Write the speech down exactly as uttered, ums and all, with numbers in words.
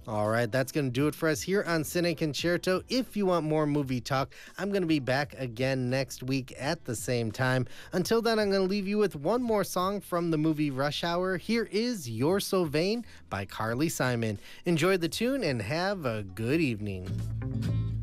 All right, that's going to do it for us here on Cine Concerto. If you want more movie talk, I'm going to be back again next week at the same time. Until then, I'm going to leave you with one more song from the movie Rush Hour. Here is You're So Vain by Carly Simon. Enjoy the tune and have a good evening.